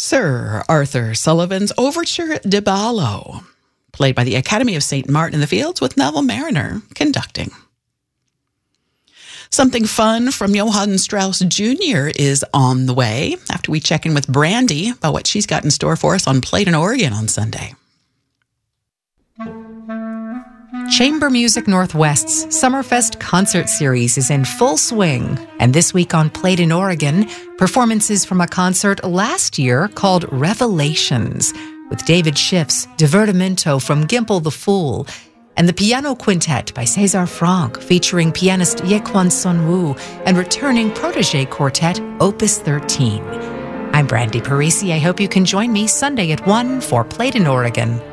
Sir Arthur Sullivan's Overture de Ballo, played by the Academy of St. Martin in the Fields with Neville Mariner conducting. Something fun from Johann Strauss Jr. is on the way after we check in with Brandy about what she's got in store for us on Played in Oregon on Sunday. Chamber Music Northwest's Summerfest concert series is in full swing, and this week on Played in Oregon, performances from a concert last year called Revelations, with David Schiff's Divertimento from Gimple the Fool, and the Piano Quintet by César Franck featuring pianist Yequan Sunwoo and returning protege quartet Opus 13. I'm Brandy Parisi. I hope you can join me Sunday at 1 for Played in Oregon.